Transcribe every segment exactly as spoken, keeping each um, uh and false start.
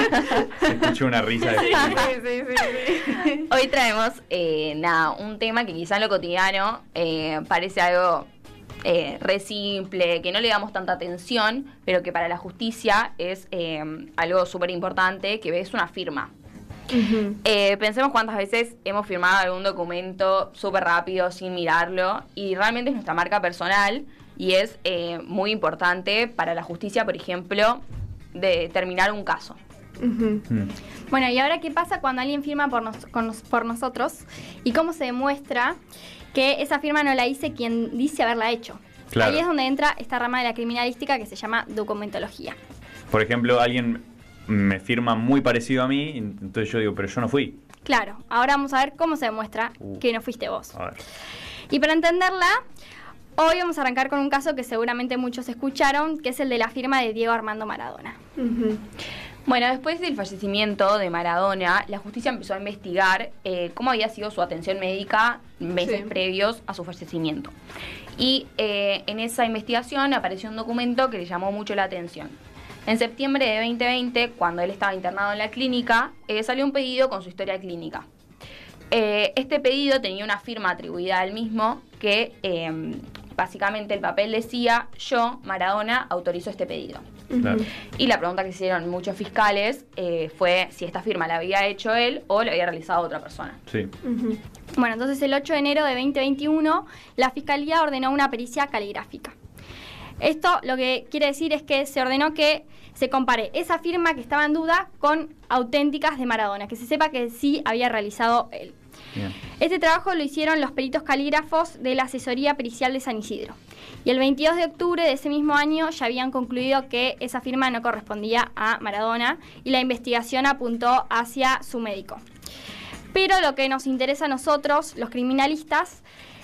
Se escucha una risa de... Sí, sí, sí, sí. Hoy traemos, eh, nada, un tema que quizá en lo cotidiano eh, parece algo eh, re simple, que no le damos tanta atención, pero que para la justicia es eh, algo súper importante, que es una firma. Uh-huh. Eh, pensemos cuántas veces hemos firmado algún documento súper rápido, sin mirarlo, y realmente es nuestra marca personal, y es eh, muy importante para la justicia, por ejemplo, de determinar un caso. Uh-huh. Mm. Bueno, ¿y ahora qué pasa cuando alguien firma por, nos, con nos, por nosotros? ¿Y cómo se demuestra que esa firma no la hice quien dice haberla hecho? Claro. Ahí es donde entra esta rama de la criminalística que se llama documentología. Por ejemplo, alguien me firma muy parecido a mí, entonces yo digo, pero yo no fui. Claro, ahora vamos a ver cómo se demuestra Uh. que no fuiste vos. A ver. Y para entenderla, hoy vamos a arrancar con un caso que seguramente muchos escucharon, que es el de la firma de Diego Armando Maradona. Uh-huh. Bueno, después del fallecimiento de Maradona, la justicia empezó a investigar eh, cómo había sido su atención médica meses Sí. previos a su fallecimiento. Y eh, en esa investigación apareció un documento que le llamó mucho la atención. En septiembre de veinte veinte, cuando él estaba internado en la clínica, eh, salió un pedido con su historia clínica. Eh, este pedido tenía una firma atribuida al mismo que eh, básicamente el papel decía: yo, Maradona, autorizo este pedido. Claro. Y la pregunta que hicieron muchos fiscales eh, fue si esta firma la había hecho él o la había realizado otra persona. Sí. Uh-huh. Bueno, entonces el ocho de enero de veinte veintiuno, la Fiscalía ordenó una pericia caligráfica. Esto lo que quiere decir es que se ordenó que se compare esa firma que estaba en duda con auténticas de Maradona, que se sepa que sí había realizado él. Bien. Este trabajo lo hicieron los peritos calígrafos de la Asesoría Pericial de San Isidro. Y el veintidós de octubre de ese mismo año ya habían concluido que esa firma no correspondía a Maradona y la investigación apuntó hacia su médico. Pero lo que nos interesa a nosotros, los criminalistas,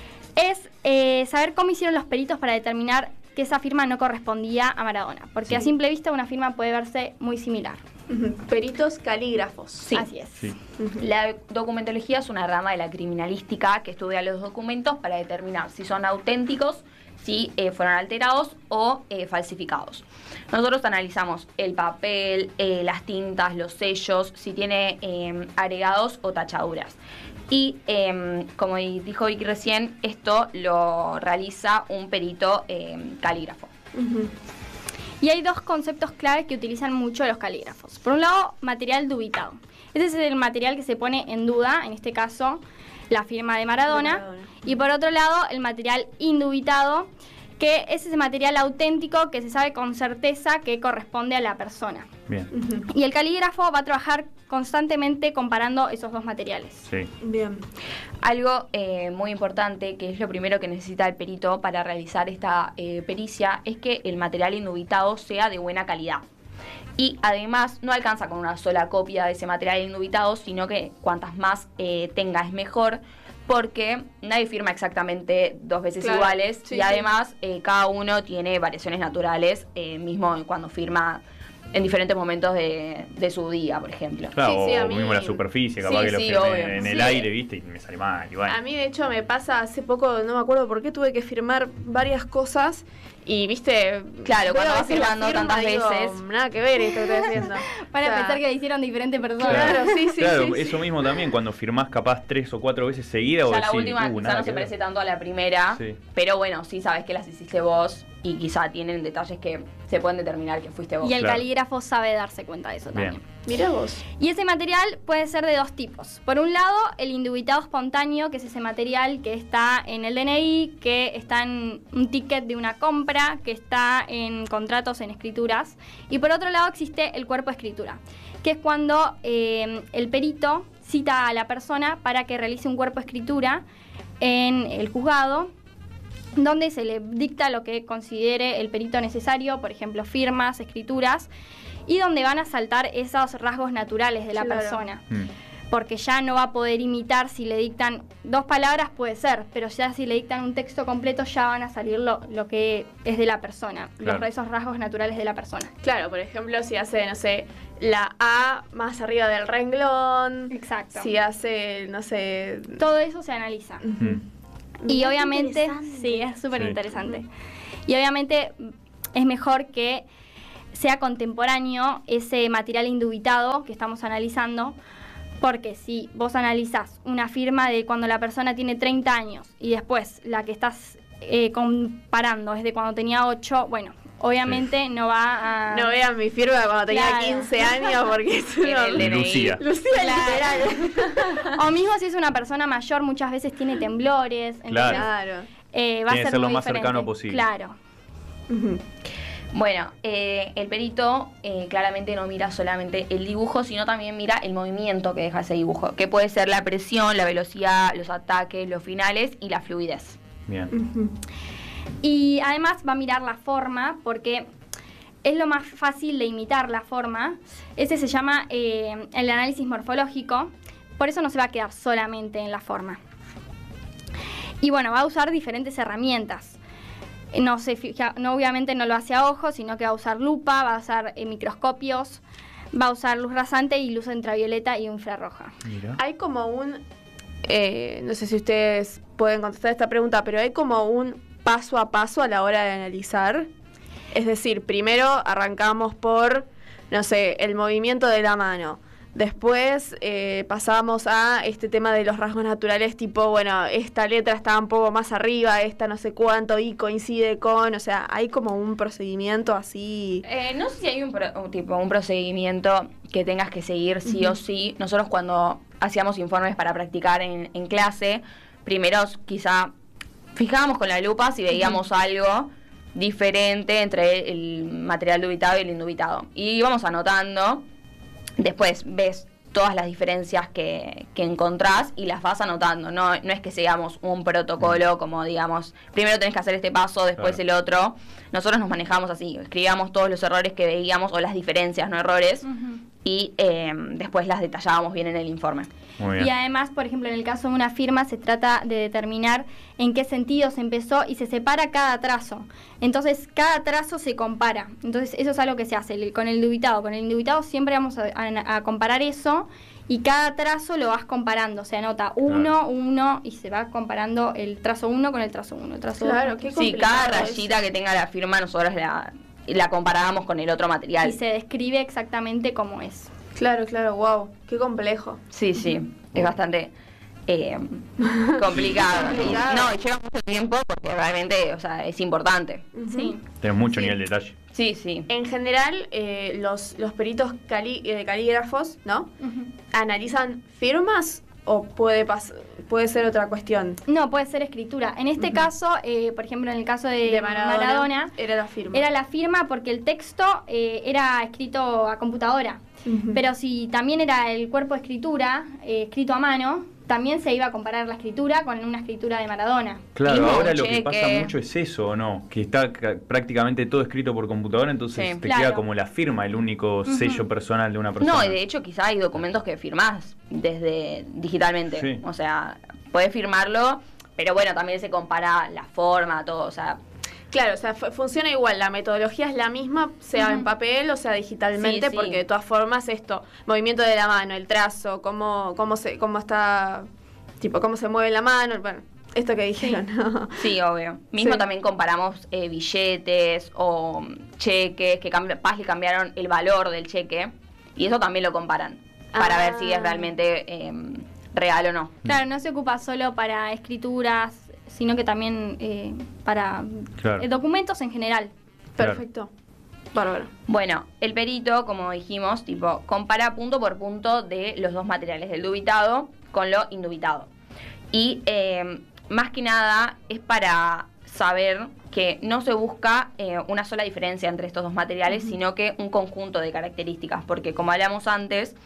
es eh, saber cómo hicieron los peritos para determinar que esa firma no correspondía a Maradona. Porque Sí. a simple vista una firma puede verse muy similar. Uh-huh. Peritos calígrafos. Sí. Así es. Sí. Uh-huh. La documentología es una rama de la criminalística que estudia los documentos para determinar si son auténticos, si eh, fueron alterados o eh, falsificados. Nosotros analizamos el papel, eh, las tintas, los sellos, si tiene eh, agregados o tachaduras. Y eh, como dijo Vicky recién, esto lo realiza un perito eh, calígrafo. Uh-huh. Y hay dos conceptos claves que utilizan mucho los calígrafos. Por un lado, material dubitado. Ese es el material que se pone en duda, en este caso, la firma de Maradona. Maradona. Y por otro lado, el material indubitado, que es ese material auténtico que se sabe con certeza que corresponde a la persona. Bien. Uh-huh. Y el calígrafo va a trabajar constantemente comparando esos dos materiales. Sí. Bien. Algo eh, muy importante, que es lo primero que necesita el perito para realizar esta eh, pericia, es que el material indubitado sea de buena calidad. Y además no alcanza con una sola copia de ese material indubitado, sino que cuantas más eh, tenga es mejor, porque nadie firma exactamente dos veces Claro, iguales, sí, y además eh, cada uno tiene variaciones naturales, eh, mismo cuando firma en diferentes momentos de, de su día, por ejemplo. Claro, Sí, sí, a o mí- mismo la superficie, capaz Sí, que lo sí, firme obvio. en el Sí. aire, ¿viste? Y me sale mal, y bueno. A mí, de hecho, me pasa hace poco, no me acuerdo por qué, tuve que firmar varias cosas y, viste... Claro, veo cuando a vas veces la firmando firma tantas y digo, veces. nada que ver esto que estoy haciendo. Para O sea, pensar que le hicieron diferentes personas. Claro, sí, sí, claro, sí, sí. eso mismo también, cuando firmás capaz tres o cuatro veces seguidas, o Ya la decís, última uh, quizá nada no se que ver. parece tanto a la primera, Sí. pero bueno, sí sabes que las hiciste vos y quizá tienen detalles que se pueden determinar que fuiste vos. Y el Claro. calígrafo sabe darse cuenta de eso Bien. también. Mirá vos. Y ese material puede ser de dos tipos. Por un lado, el indubitado espontáneo, que es ese material que está en el D N I, que está en un ticket de una compra, que está en contratos, en escrituras. Y por otro lado existe el cuerpo de escritura, que es cuando eh, el perito cita a la persona para que realice un cuerpo de escritura en el juzgado, donde se le dicta lo que considere el perito necesario, por ejemplo, firmas, escrituras, y donde van a saltar esos rasgos naturales de la Claro. persona. Mm. Porque ya no va a poder imitar, si le dictan dos palabras puede ser, pero ya si le dictan un texto completo ya van a salir lo, lo que es de la persona, Claro. los, esos rasgos naturales de la persona. Claro, por ejemplo, si hace, no sé, la A más arriba del renglón. Exacto. Si hace, no sé... Todo eso se analiza. Mm. Y Mirá qué obviamente, interesante. sí, es súper Sí. interesante. Y obviamente es mejor que sea contemporáneo ese material indubitado que estamos analizando, porque si vos analizás una firma de cuando la persona tiene treinta años y después la que estás eh, comparando es de cuando tenía ocho, bueno, obviamente sí. no va a... No vean mi firma de cuando tenía Claro. quince años porque es En el D N I. Lucía. Lucía, Claro. literal. O mismo si es una persona mayor, muchas veces tiene temblores, entonces Claro. Claro. eh, va Tiene a que ser ser lo muy más diferente. cercano posible. Claro. Ujú. Bueno, eh, el perito eh, claramente no mira solamente el dibujo, sino también mira el movimiento que deja ese dibujo, que puede ser la presión, la velocidad, los ataques, los finales y la fluidez. Bien. Ujú. Y además va a mirar la forma, porque es lo más fácil de imitar la forma. Ese se llama eh, el análisis morfológico, por eso no se va a quedar solamente en la forma. Y bueno, va a usar diferentes herramientas. No se fija, no, obviamente no lo hace a ojo, sino que va a usar lupa, va a usar eh, microscopios, va a usar luz rasante y luz ultravioleta y infrarroja. Mira. Hay como un... eh, no sé si ustedes pueden contestar esta pregunta, pero hay como un paso a paso a la hora de analizar. Es decir, primero arrancamos por, no sé, el movimiento de la mano. Después eh, pasamos a este tema de los rasgos naturales, tipo, bueno, esta letra está un poco más arriba, esta no sé cuánto, y coincide con... O sea, hay como un procedimiento así... Eh, no sé si hay un, pro- un tipo, un procedimiento que tengas que seguir sí o sí. Nosotros cuando hacíamos informes para practicar en, en clase, primero quizá fijábamos con la lupa si veíamos algo diferente entre el material dubitado y el indubitado. Y íbamos anotando. Después ves todas las diferencias que, que encontrás y las vas anotando. No, no es que sigamos un protocolo como, digamos, primero tenés que hacer este paso, después Claro. el otro. Nosotros nos manejamos así, escribíamos todos los errores que veíamos, o las diferencias, no errores, Ujú. y eh, después las detallábamos bien en el informe. Muy bien. Y además, por ejemplo, en el caso de una firma se trata de determinar en qué sentido se empezó y se separa cada trazo. Entonces, cada trazo se compara. Entonces, eso es algo que se hace el- con el dubitado. Con el indubitado siempre vamos a, a- a comparar eso y cada trazo lo vas comparando. Se anota uno, Claro. uno y se va comparando el trazo uno con el trazo uno. El trazo Claro, dos, qué Sí, complicado cada eso. rayita que tenga la firma nosotros la, la comparábamos con el otro material. y se describe exactamente cómo es. Claro, claro, wow, qué complejo. Sí, sí, es bastante eh, complicado. Y, Complicado. no, y lleva mucho tiempo porque realmente, o sea, es importante. Ujú. Sí. Tenés mucho Sí. nivel de detalle. Sí, sí. En general, eh, los, los peritos cali- eh, calígrafos, ¿no? Ujú. ¿Analizan firmas o puede, pas- puede ser otra cuestión? No, puede ser escritura. En este Ujú. caso, eh, por ejemplo, en el caso de, De Maradona, Maradona, era la firma. era la firma porque el texto eh, era escrito a computadora. Ujú. Pero si también era el cuerpo de escritura, eh, escrito a mano, también se iba a comparar la escritura con una escritura de Maradona. Claro, Mismo ahora un lo que cheque. pasa mucho es eso, ¿o no? Que está ca- prácticamente todo escrito por computadora, entonces Sí. te Claro. queda como la firma, el único Ujú. sello personal de una persona. No, y de hecho quizá hay documentos que firmás desde digitalmente. Sí. O sea, podés firmarlo, pero bueno, también se compara la forma, todo, o sea... Claro, o sea, fu- funciona igual, la metodología es la misma, sea Ujú. en papel o sea digitalmente, Sí, sí. porque de todas formas esto, movimiento de la mano, el trazo, cómo, cómo se, cómo está, tipo, cómo se mueve la mano, bueno, esto que dijeron, ¿no? Sí, obvio. Mismo Sí. también comparamos eh, billetes o mm, cheques que cambi- capaz le cambiaron el valor del cheque y eso también lo comparan para Ah. ver si es realmente eh, real o no. Claro, no se ocupa solo para escrituras, sino que también eh, para Claro. eh, documentos en general. Claro. Perfecto. Bárbaro. Bueno, el perito, como dijimos, tipo, compara punto por punto de los dos materiales, del dubitado con lo indubitado. Y eh, más que nada es para saber que no se busca eh, una sola diferencia entre estos dos materiales, sino que un conjunto de características, porque como hablamos antes,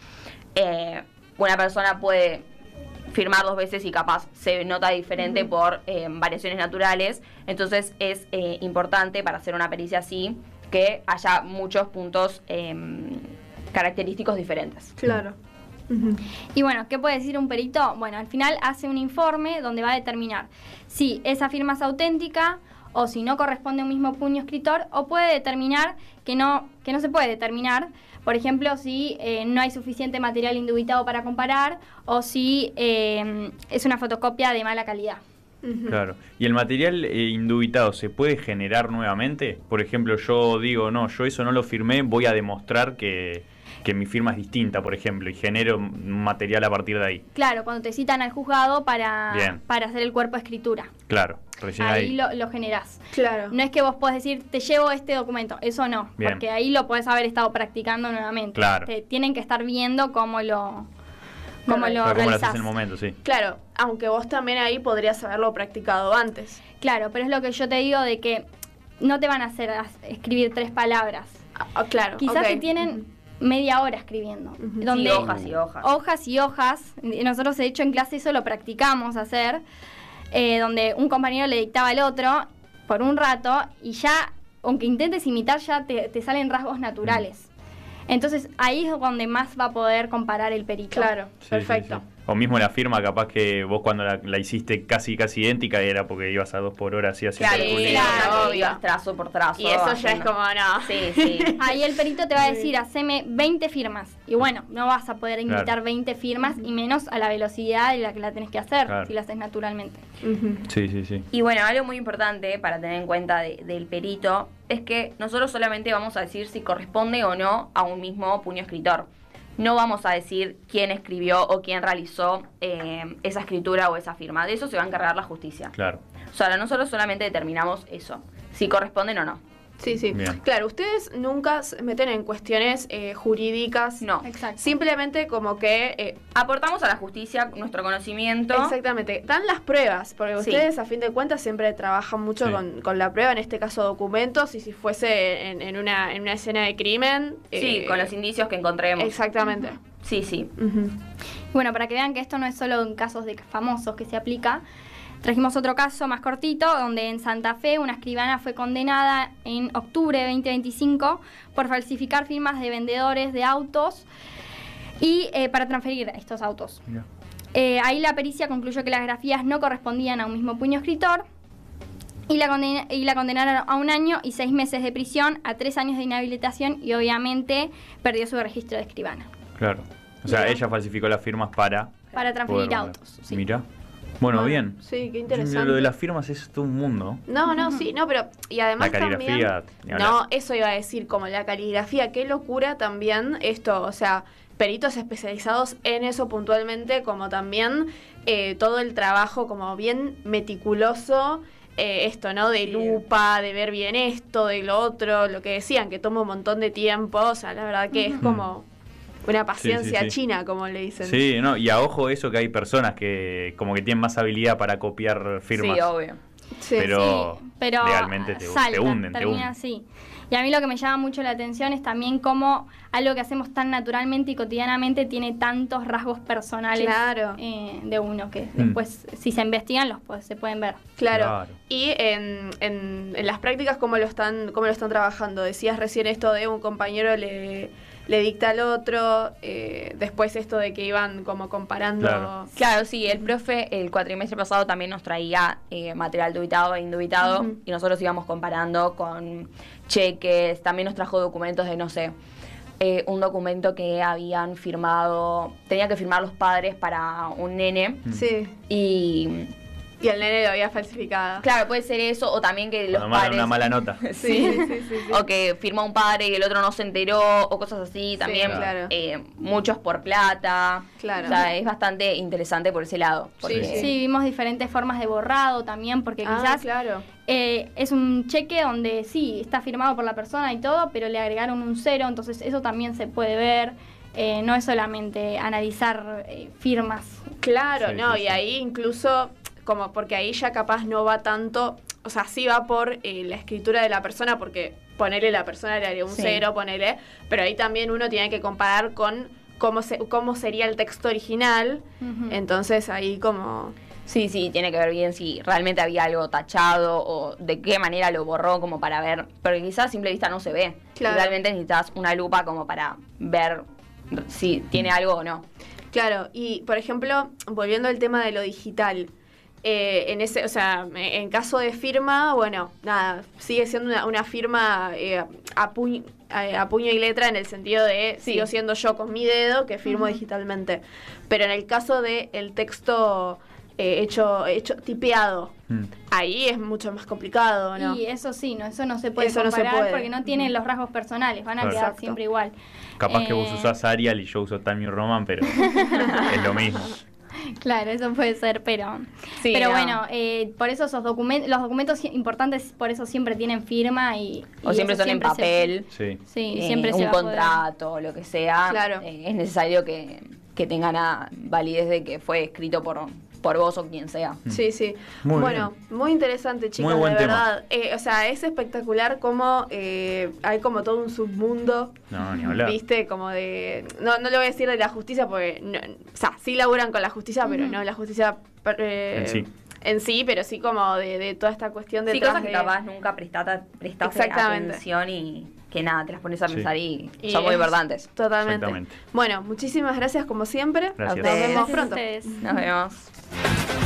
eh, una persona puede firmar dos veces y capaz se nota diferente Ujú. por eh, variaciones naturales, entonces es eh, importante para hacer una pericia así que haya muchos puntos eh, característicos diferentes. Claro. Ujú. Y bueno, ¿qué puede decir un perito? Bueno, al final hace un informe donde va a determinar si esa firma es auténtica o si no corresponde a un mismo puño escritor, o puede determinar que no, que no se puede determinar, por ejemplo, si eh, no hay suficiente material indubitado para comparar o si eh, es una fotocopia de mala calidad. Ujú. Claro. ¿Y el material eh, indubitado se puede generar nuevamente? Por ejemplo, yo digo, no, yo eso no lo firmé, voy a demostrar que, que mi firma es distinta, por ejemplo, y genero un material a partir de ahí. Claro, cuando te citan al juzgado para, Bien. para hacer el cuerpo de escritura. Claro, recién Ahí ahí. lo, lo generás. Claro. No es que vos podés decir, te llevo este documento. Eso no, Bien. porque ahí lo podés haber estado practicando nuevamente. Claro. Te tienen que estar viendo cómo lo, cómo Claro. lo Claro, ¿cómo lo haces realizás. en el momento? Sí. Claro, aunque vos también ahí podrías haberlo practicado antes. Claro, pero es lo que yo te digo de que no te van a hacer as- escribir tres palabras. Ah, claro. Quizás ok. te tienen media hora escribiendo. Ujú. Donde Sí, hojas y hojas. Hojas y hojas. Y nosotros, de hecho, en clase eso lo practicamos hacer, eh, donde un compañero le dictaba al otro por un rato y ya, aunque intentes imitar, ya te, te salen rasgos naturales. Entonces ahí es donde más va a poder comparar el perito. Claro, Sí, sí, perfecto. sí. O mismo la firma, capaz que vos cuando la, la hiciste casi casi idéntica era porque ibas a dos por hora así haciendo Claro, el Sí, sí, pulido. claro, claro, obvio. ibas trazo por trazo. Y eso ya es haciendo- como, no. Sí, sí. Ahí el perito te va a decir, haceme veinte firmas. Y bueno, no vas a poder imitar Claro. veinte firmas y menos a la velocidad en la que la tenés que hacer, Claro. si la haces naturalmente. Ujú. Sí, sí, sí. Y bueno, algo muy importante para tener en cuenta de- del perito es que nosotros solamente vamos a decir si corresponde o no a un mismo puño escritor. No vamos a decir quién escribió o quién realizó eh, esa escritura o esa firma. De eso se va a encargar la justicia. Claro. O sea, nosotros solamente determinamos eso, si corresponden o no. Sí, sí. Bien. Claro, ustedes nunca se meten en cuestiones eh, jurídicas. No. Exacto. Simplemente como que... eh, Aportamos a la justicia nuestro conocimiento. exactamente. Dan las pruebas, porque Sí. ustedes a fin de cuentas siempre trabajan mucho Sí. con, con la prueba, en este caso documentos, y si fuese en, en una, en una escena de crimen... Sí, eh, con los indicios que encontremos. Exactamente. Sí, sí. Ujú. Bueno, para que vean que esto no es solo en casos de famosos que se aplica, trajimos otro caso más cortito, donde en Santa Fe una escribana fue condenada en octubre de veinte veinticinco por falsificar firmas de vendedores de autos y eh, para transferir estos autos. Mirá. Eh, ahí la pericia concluyó que las grafías no correspondían a un mismo puño escritor y la, condena- y la condenaron a un año y seis meses de prisión, a tres años de inhabilitación y obviamente perdió su registro de escribana. Claro. O sea, Mirá. ella falsificó las firmas para Para transferir poder autos. sí. Mirá. Bueno, bien. Sí, qué interesante. Lo de las firmas es todo un mundo. No, no, sí, no, pero y además La caligrafía, ni también, hablar. no, eso iba a decir, como la caligrafía, qué locura también esto, o sea, peritos especializados en eso puntualmente, como también eh, todo el trabajo como bien meticuloso, eh, esto, ¿no? De Sí. lupa, de ver bien esto, de lo otro, lo que decían, que toma un montón de tiempo, o sea, la verdad que es como una paciencia sí. china, como le dicen. Sí, no, y a ojo eso que hay personas que como que tienen más habilidad para copiar firmas. Sí, obvio. Sí. Pero, Sí, pero legalmente te, salta, te hunden, te termina hunden. así. Y a mí lo que me llama mucho la atención es también cómo algo que hacemos tan naturalmente y cotidianamente tiene tantos rasgos personales Claro. eh, de uno que Mm. después, si se investigan, los pues, se pueden ver. Claro. Claro. Y en, en, en las prácticas, ¿cómo lo están cómo lo están trabajando? Decías recién esto de un compañero le, le dicta al otro, eh, después esto de que iban como comparando... Claro. Claro, sí, el profe el cuatrimestre pasado también nos traía eh, material dubitado e indubitado Ujú. y nosotros íbamos comparando con cheques, también nos trajo documentos de, no sé, eh, un documento que habían firmado, tenía que firmar los padres para un nene Sí. y Y el nene lo había falsificado. claro, puede ser eso o también que los Cuando mandan padres... una mala nota. Sí, sí, sí, sí. O que firmó un padre y el otro no se enteró, o cosas así, también claro. eh, muchos por plata. Claro. O sea, es bastante interesante por ese lado. Porque, Sí. Sí, vimos diferentes formas de borrado también, porque Ah, quizás claro. eh, es un cheque donde sí, está firmado por la persona y todo, pero le agregaron un cero, entonces eso también se puede ver. Eh, no es solamente analizar eh, firmas. Claro, Sí, no, sí, y sí. ahí incluso, como porque ahí ya capaz no va tanto, o sea, sí va por eh, la escritura de la persona, porque ponerle la persona le haría un Sí. cero, ponele, pero ahí también uno tiene que comparar con cómo, se, cómo sería el texto original, Ujú. entonces ahí como... Sí, sí, tiene que ver bien si realmente había algo tachado o de qué manera lo borró como para ver. Porque quizás a simple vista no se ve. Claro. Y realmente necesitas una lupa como para ver si tiene algo o no. Claro, y por ejemplo, volviendo al tema de lo digital, eh, en ese, o sea, en caso de firma, bueno, nada, sigue siendo una, una firma eh, a, puñ- a, a puño y letra en el sentido de Sí. sigo siendo yo con mi dedo que firmo Ujú. digitalmente. Pero en el caso de el texto eh, hecho, hecho tipeado. Mm. Ahí es mucho más complicado, ¿no? Y eso sí, no, eso no se puede Eso no se comparar puede. porque no tienen los rasgos personales, van a Claro. quedar Exacto. siempre igual. Capaz que vos Eh, usás Arial y yo uso Time New Roman, pero es lo mismo. Claro, eso puede ser, pero Sí, pero no. bueno, eh, por eso esos documentos, los documentos importantes, por eso siempre tienen firma y, O y siempre eso son en se- papel. Sí. sí, eh, siempre se un va a poder. contrato, lo que sea. Claro. eh, es necesario que, que tenga la validez de que fue escrito por, por vos o quien sea. Sí, sí. Muy bueno, muy interesante, chicos, Muy buen de tema. verdad. Eh, o sea, es espectacular cómo eh, hay como todo un submundo, No, ni hablar. ¿viste? Como de... No, no le voy a decir de la justicia porque... no- o sea, sí laburan con la justicia, pero Ujú. no la justicia eh, En sí. en sí, pero sí como de, de toda esta cuestión de... Sí, cosas que capaz nunca prestata, prestaste Exactamente. atención y que nada, te las pones a Sí. pensar y, Y son muy es- importantes. Totalmente. Exactamente. Bueno, muchísimas gracias como siempre. Gracias. Nos vemos Gracias Gracias a pronto. ustedes. Nos vemos.